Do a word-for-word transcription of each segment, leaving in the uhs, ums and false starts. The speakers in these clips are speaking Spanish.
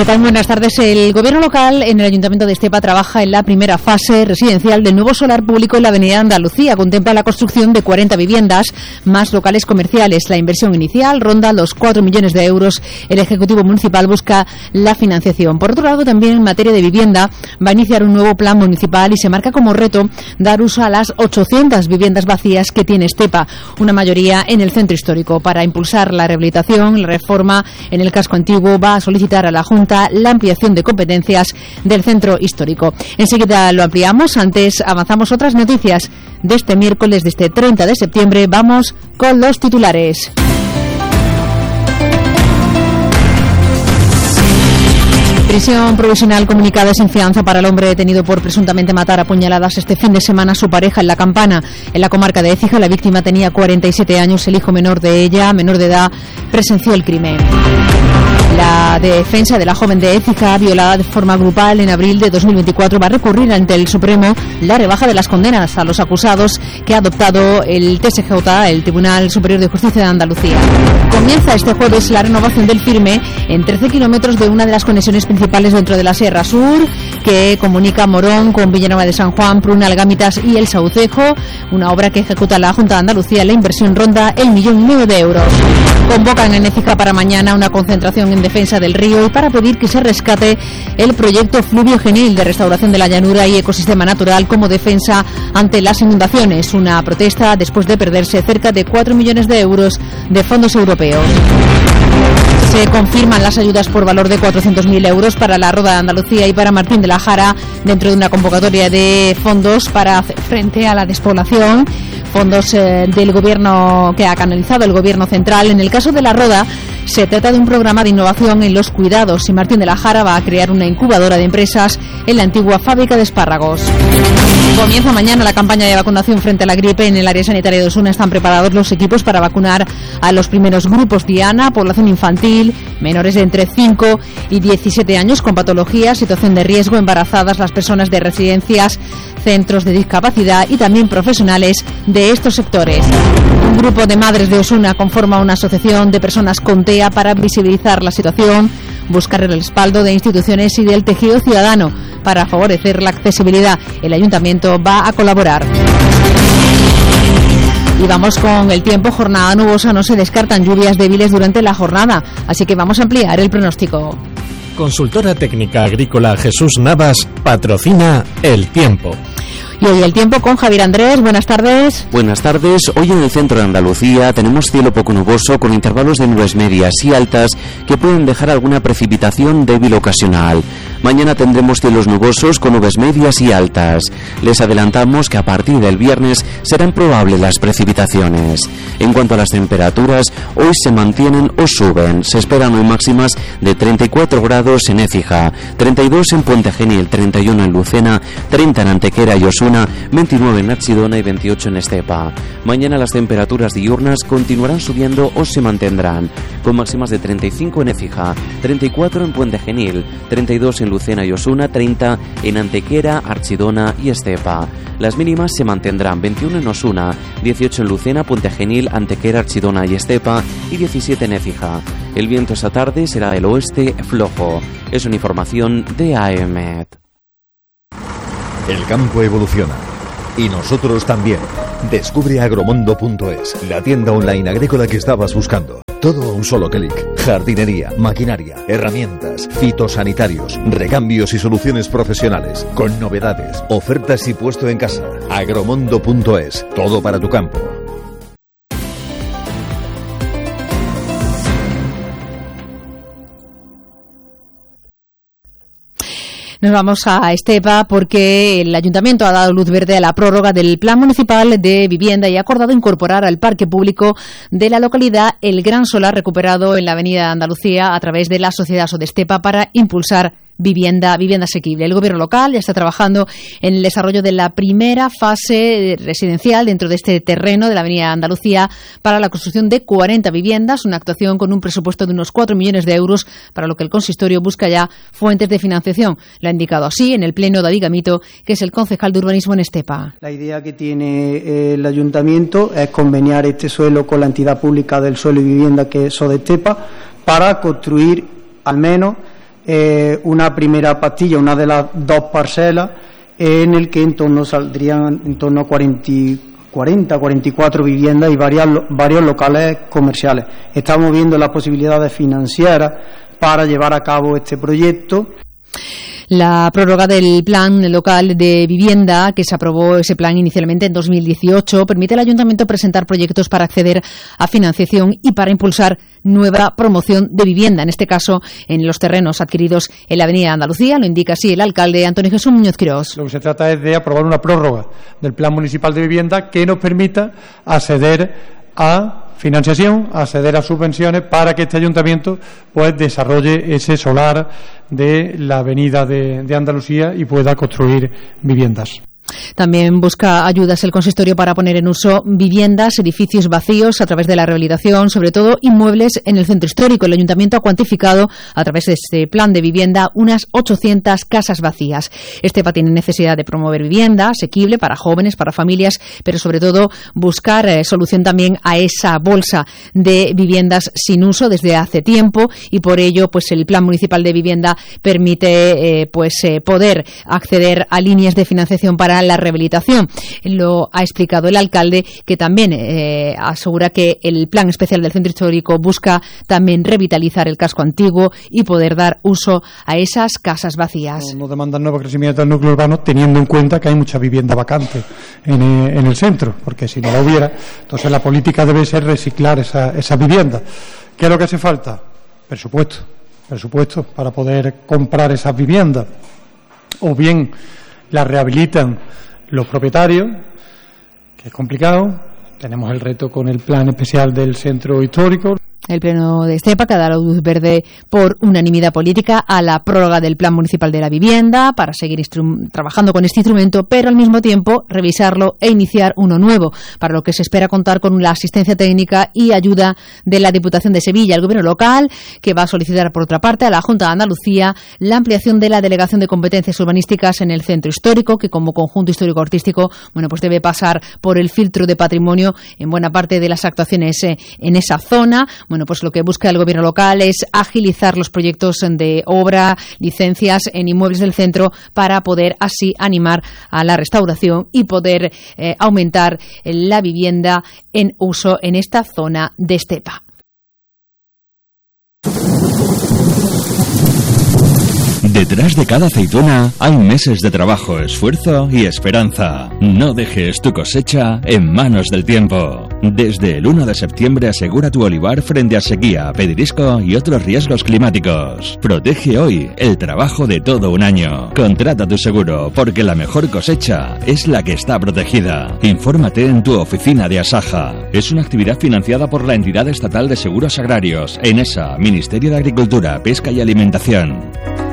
¿Qué tal? Buenas tardes. El Gobierno local en el Ayuntamiento de Estepa trabaja en la primera fase residencial del nuevo solar público en la Avenida Andalucía. Contempla la construcción de cuarenta viviendas más locales comerciales. La inversión inicial ronda los cuatro millones de euros. El Ejecutivo Municipal busca la financiación. Por otro lado, también en materia de vivienda va a iniciar un nuevo plan municipal y se marca como reto dar uso a las ochocientas viviendas vacías que tiene Estepa, una mayoría en el centro histórico. Para impulsar la rehabilitación, la reforma en el casco antiguo va a solicitar a la Junta la ampliación de competencias del centro histórico. Enseguida lo ampliamos. Antes avanzamos otras noticias de este miércoles, de este treinta de septiembre. Vamos con los titulares. Prisión provisional comunicada sin fianza para el hombre detenido por presuntamente matar a puñaladas este fin de semana a su pareja en La Campana. En la comarca de Écija, la víctima tenía cuarenta y siete años. El hijo menor de ella, menor de edad, presenció el crimen. La defensa de la joven de Écija, violada de forma grupal en abril de dos mil veinticuatro, va a recurrir ante el Supremo la rebaja de las condenas a los acusados que ha adoptado el T S J, el Tribunal Superior de Justicia de Andalucía. Comienza este jueves la renovación del firme en trece kilómetros de una de las conexiones principales dentro de la Sierra Sur, que comunica Morón con Villanueva de San Juan, Pruna, Algámitas y El Saucejo, una obra que ejecuta la Junta de Andalucía. La inversión ronda el millón y medio de euros. Convocan en Écija para mañana una concentración en defensa del río y para pedir que se rescate el proyecto Fluvio Genil de restauración de la llanura y ecosistema natural como defensa ante las inundaciones. Una protesta después de perderse cerca de cuatro millones de euros de fondos europeos. Se confirman las ayudas por valor de cuatrocientos mil euros para la Roda de Andalucía y para Martín de la Jara dentro de una convocatoria de fondos para hacer frente a la despoblación. Fondos eh, del gobierno que ha canalizado el gobierno central. En el caso de la Roda, se trata de un programa de innovación en los cuidados y Martín de la Jara va a crear una incubadora de empresas en la antigua fábrica de espárragos. Comienza mañana la campaña de vacunación frente a la gripe. En el área sanitaria de Osuna están preparados los equipos para vacunar a los primeros grupos diana, población infantil, menores de entre cinco y diecisiete años con patologías, situación de riesgo, embarazadas, las personas de residencias, centros de discapacidad y también profesionales de estos sectores. Un grupo de madres de Osuna conforma una asociación de personas con TEA para visibilizar la situación, buscar el respaldo de instituciones y del tejido ciudadano para favorecer la accesibilidad. El ayuntamiento va a colaborar. Y vamos con el tiempo. Jornada nubosa, no se descartan lluvias débiles durante la jornada, así que vamos a ampliar el pronóstico. Consultora Técnica Agrícola Jesús Navas patrocina el tiempo. Y hoy el tiempo con Javier Andrés. Buenas tardes. Buenas tardes. Hoy en el centro de Andalucía tenemos cielo poco nuboso con intervalos de nubes medias y altas que pueden dejar alguna precipitación débil ocasional. Mañana tendremos cielos nubosos con nubes medias y altas. Les adelantamos que a partir del viernes serán probables las precipitaciones. En cuanto a las temperaturas, hoy se mantienen o suben. Se esperan hoy máximas de treinta y cuatro grados en Écija, treinta y dos en Puente Genil, treinta y uno en Lucena, treinta en Antequera y Osuna, veintinueve en Archidona y veintiocho en Estepa. Mañana las temperaturas diurnas continuarán subiendo o se mantendrán, con máximas de treinta y cinco en Écija, treinta y cuatro en Puente Genil, treinta y dos en Lucena y Osuna, treinta en Antequera, Archidona y Estepa. Las mínimas se mantendrán: veintiuno en Osuna, dieciocho en Lucena, Puente Genil, Antequera, Archidona y Estepa y diecisiete en Écija. El viento esta tarde será del oeste flojo. Es una información de AEMET. El campo evoluciona y nosotros también. Descubre agromondo punto es, la tienda online agrícola que estabas buscando. Todo a un solo clic. Jardinería, maquinaria, herramientas, fitosanitarios, recambios y soluciones profesionales, con novedades, ofertas y puesto en casa. agromondo punto es, todo para tu campo. Nos vamos a Estepa porque el Ayuntamiento ha dado luz verde a la prórroga del Plan Municipal de Vivienda y ha acordado incorporar al parque público de la localidad el Gran Solar recuperado en la Avenida Andalucía a través de la Sociedad Sodestepa para impulsar vivienda, vivienda asequible. El gobierno local ya está trabajando en el desarrollo de la primera fase residencial dentro de este terreno de la Avenida Andalucía para la construcción de cuarenta viviendas, una actuación con un presupuesto de unos cuatro millones de euros, para lo que el consistorio busca ya fuentes de financiación. Lo ha indicado así en el pleno David Gamito, que es el concejal de urbanismo en Estepa. La idea que tiene el ayuntamiento es conveniar este suelo con la entidad pública del suelo y vivienda, que es Sodestepa, para construir al menos eh, una primera pastilla, una de las dos parcelas, en el que en torno saldrían en torno a cuarenta, cuarenta y cuatro viviendas y varias, varios locales comerciales. Estamos viendo las posibilidades financieras para llevar a cabo este proyecto. La prórroga del plan local de vivienda, que se aprobó ese plan inicialmente en dos mil dieciocho, permite al Ayuntamiento presentar proyectos para acceder a financiación y para impulsar nueva promoción de vivienda, en este caso en los terrenos adquiridos en la Avenida Andalucía. Lo indica así el alcalde Antonio Jesús Muñoz Quirós. Lo que se trata es de aprobar una prórroga del plan municipal de vivienda que nos permita acceder a financiación, acceder a subvenciones para que este ayuntamiento pues desarrolle ese solar de la avenida de, de Andalucía y pueda construir viviendas. También busca ayudas el consistorio para poner en uso viviendas, edificios vacíos a través de la rehabilitación, sobre todo inmuebles en el centro histórico. El ayuntamiento ha cuantificado a través de este plan de vivienda unas ochocientas casas vacías. Estepa tiene necesidad de promover vivienda asequible para jóvenes, para familias, pero sobre todo buscar eh, solución también a esa bolsa de viviendas sin uso desde hace tiempo, y por ello pues el plan municipal de vivienda permite eh, pues eh, poder acceder a líneas de financiación para la rehabilitación. Lo ha explicado el alcalde, que también eh, asegura que el plan especial del centro histórico busca también revitalizar el casco antiguo y poder dar uso a esas casas vacías. No, no demandan nuevo crecimiento del núcleo urbano, teniendo en cuenta que hay mucha vivienda vacante en, eh, en el centro, porque si no la hubiera, entonces la política debe ser reciclar esa, esa vivienda. ¿Qué es lo que hace falta? Presupuesto, presupuesto para poder comprar esas viviendas. O bien la rehabilitan los propietarios, que es complicado. Tenemos el reto con el plan especial del centro histórico. El Pleno de Estepa que ha dado luz verde por unanimidad política a la prórroga del Plan Municipal de la Vivienda para seguir trabajando con este instrumento, pero al mismo tiempo revisarlo e iniciar uno nuevo, para lo que se espera contar con la asistencia técnica y ayuda de la Diputación de Sevilla, el Gobierno local, que va a solicitar por otra parte a la Junta de Andalucía la ampliación de la Delegación de Competencias Urbanísticas en el Centro Histórico, que como conjunto histórico-artístico, bueno, pues debe pasar por el filtro de patrimonio en buena parte de las actuaciones eh, en esa zona. Bueno, pues lo que busca el Gobierno local es agilizar los proyectos de obra, licencias en inmuebles del centro, para poder así animar a la restauración y poder eh, aumentar la vivienda en uso en esta zona de Estepa. Detrás de cada aceituna hay meses de trabajo, esfuerzo y esperanza. No dejes tu cosecha en manos del tiempo. Desde el uno de septiembre asegura tu olivar frente a sequía, pedirisco y otros riesgos climáticos. Protege hoy el trabajo de todo un año. Contrata tu seguro, porque la mejor cosecha es la que está protegida. Infórmate en tu oficina de Asaja. Es una actividad financiada por la Entidad Estatal de Seguros Agrarios, ENESA, Ministerio de Agricultura, Pesca y Alimentación.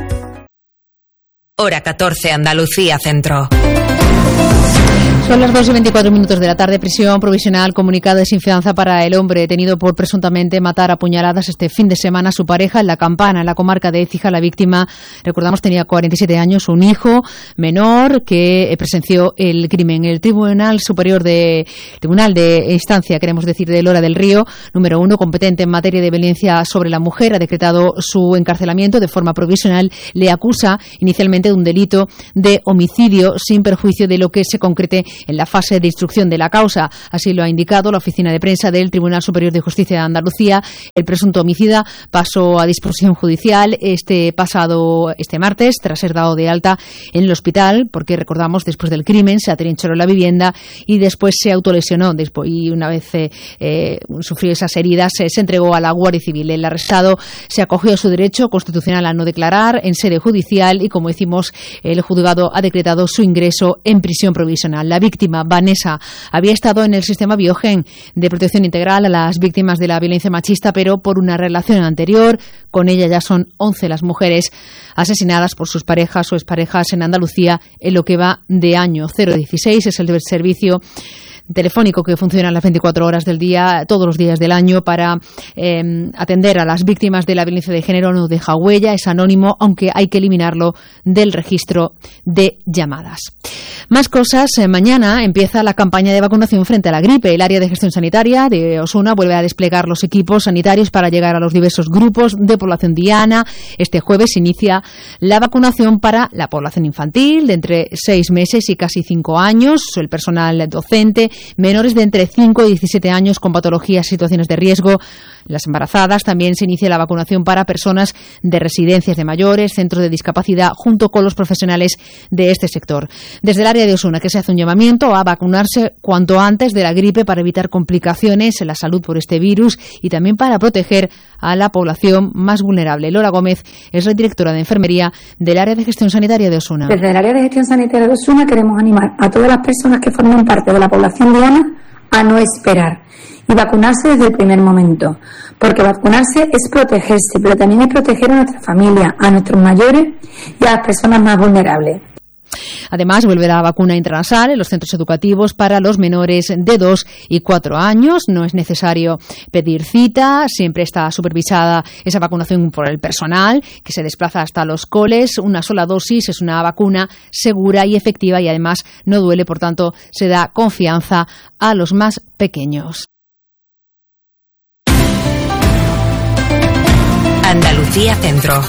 Hora catorce, Andalucía Centro. Son las dos y veinticuatro minutos de la tarde. Prisión provisional comunicada de sin fianza para el hombre detenido por presuntamente matar a puñaladas este fin de semana a su pareja en La Campana, en la comarca de Écija. La víctima, recordamos, tenía cuarenta y siete años, un hijo menor que presenció el crimen. El Tribunal Superior de Tribunal de Instancia, queremos decir, de Lora del Río, número uno, competente en materia de violencia sobre la mujer, ha decretado su encarcelamiento de forma provisional. Le acusa inicialmente de un delito de homicidio sin perjuicio de lo que se concrete en la fase de instrucción de la causa. Así lo ha indicado la oficina de prensa del Tribunal Superior de Justicia de Andalucía. El presunto homicida pasó a disposición judicial este pasado este martes, tras ser dado de alta en el hospital, porque recordamos, después del crimen se atrincheró en la vivienda y después se autolesionó. Después, y una vez eh, eh, sufrió esas heridas, eh, se entregó a la Guardia Civil. El arrestado se acogió a su derecho constitucional a no declarar en sede judicial y, como decimos, el juzgado ha decretado su ingreso en prisión provisional. La víctima, Vanessa, había estado en el sistema Biogen de protección integral a las víctimas de la violencia machista, pero por una relación anterior. Con ella ya son once las mujeres asesinadas por sus parejas o exparejas en Andalucía en lo que va de año. cero dieciséis es el servicio telefónico que funciona las veinticuatro horas del día, todos los días del año, para eh, atender a las víctimas de la violencia de género. No deja huella, es anónimo, aunque hay que eliminarlo del registro de llamadas. Más cosas. Eh, mañana empieza la campaña de vacunación frente a la gripe. El área de gestión sanitaria de Osuna vuelve a desplegar los equipos sanitarios para llegar a los diversos grupos de población diana. Este jueves inicia la vacunación para la población infantil de entre seis meses y casi cinco años, el personal docente, menores de entre cinco y diecisiete años con patologías y situaciones de riesgo, las embarazadas. También se inicia la vacunación para personas de residencias de mayores, centros de discapacidad, junto con los profesionales de este sector. Desde el área de Osuna, que se hace un llamamiento a vacunarse cuanto antes de la gripe para evitar complicaciones en la salud por este virus y también para proteger a la población más vulnerable. Lola Gómez es la directora de enfermería del área de gestión sanitaria de Osuna. Desde el área de gestión sanitaria de Osuna queremos animar a todas las personas que forman parte de la población diana a no esperar y vacunarse desde el primer momento, porque vacunarse es protegerse, pero también es proteger a nuestra familia, a nuestros mayores y a las personas más vulnerables. Además, vuelve la vacuna intranasal en los centros educativos para los menores de dos y cuatro años. No es necesario pedir cita, siempre está supervisada esa vacunación por el personal que se desplaza hasta los coles. Una sola dosis es una vacuna segura y efectiva y además no duele, por tanto, se da confianza a los más pequeños. Andalucía Centro.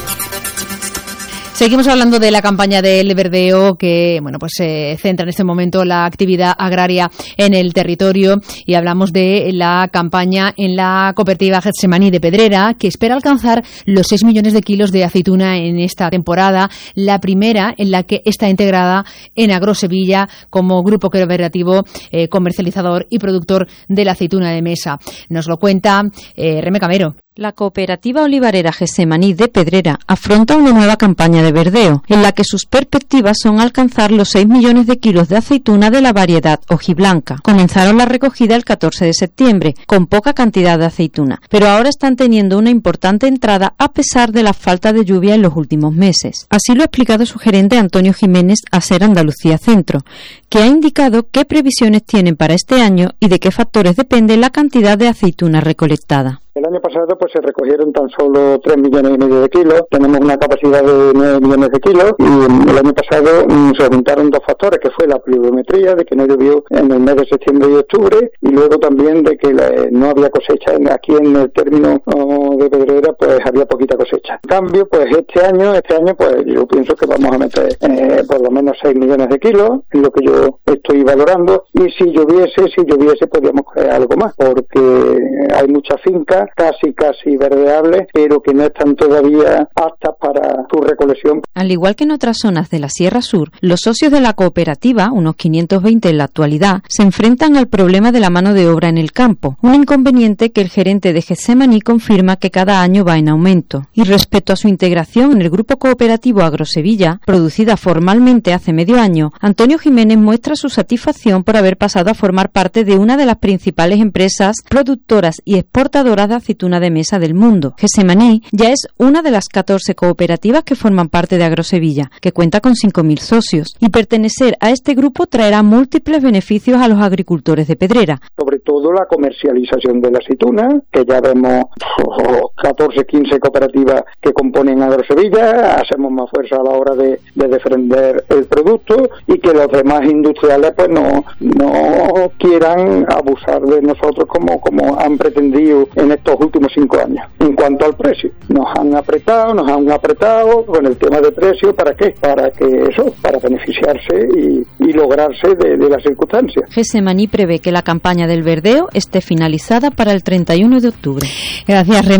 Seguimos hablando de la campaña del verdeo que, bueno, pues se centra en este momento la actividad agraria en el territorio y hablamos de la campaña en la cooperativa Getsemaní de Pedrera, que espera alcanzar los seis millones de kilos de aceituna en esta temporada, la primera en la que está integrada en Agrosevilla como grupo cooperativo eh, comercializador y productor de la aceituna de mesa. Nos lo cuenta eh, Reme Camero. La cooperativa olivarera Getsemaní de Pedrera afronta una nueva campaña de verdeo, en la que sus perspectivas son alcanzar los seis millones de kilos de aceituna de la variedad hojiblanca. Comenzaron la recogida el catorce de septiembre, con poca cantidad de aceituna, pero ahora están teniendo una importante entrada a pesar de la falta de lluvia en los últimos meses. Así lo ha explicado su gerente Antonio Jiménez a SER Andalucía Centro, que ha indicado qué previsiones tienen para este año y de qué factores depende la cantidad de aceituna recolectada. El año pasado pues se recogieron tan solo tres millones y medio de kilos, tenemos una capacidad de nueve millones de kilos y el año pasado mm, se juntaron dos factores, que fue la pluviometría, de que no llovió en el mes de septiembre y octubre, y luego también de que la, no había cosecha. Aquí en el término oh, de Pedrera pues había poquita cosecha. En cambio, pues este año, este año pues yo pienso que vamos a meter eh, por lo menos seis millones de kilos, es lo que yo estoy valorando, y si lloviese, si lloviese podríamos coger algo más, porque hay muchas fincas casi casi verdeables, pero que no están todavía aptas para su recolección. Al igual que en otras zonas de la Sierra Sur, los socios de la cooperativa, unos quinientos veinte en la actualidad, se enfrentan al problema de la mano de obra en el campo, un inconveniente que el gerente de Getsemaní confirma que cada año va en aumento. Y respecto a su integración en el grupo cooperativo Agrosevilla, producida formalmente hace medio año, Antonio Jiménez muestra su satisfacción por haber pasado a formar parte de una de las principales empresas productoras y exportadoras de aceituna de mesa del mundo. Getsemaní ya es una de las catorce cooperativas que forman parte de Agrosevilla, que cuenta con cinco mil socios, y pertenecer a este grupo traerá múltiples beneficios a los agricultores de Pedrera. Sobre todo la comercialización de la aceituna, que ya vemos oh, catorce, quince cooperativas que componen Agrosevilla, hacemos más fuerza a la hora de, de defender el producto y que los demás industriales pues no, no quieran abusar de nosotros como, como han pretendido en estos últimos cinco años. En cuanto al precio, nos han apretado, nos han apretado con el tema de precio. ¿Para qué? Para que eso, para beneficiarse y, y lograrse de, de las circunstancias. Getsemaní prevé que la campaña del verdeo esté finalizada para el treinta y uno de octubre. Gracias, Remy.